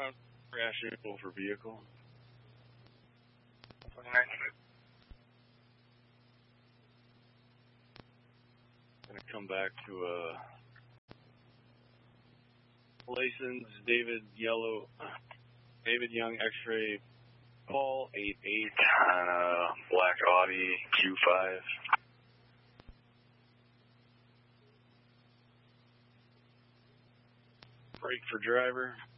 Crash info for vehicle. 2900. Gonna come back to license David Young X-ray Paul 88 on a black Audi Q5. Brake for driver.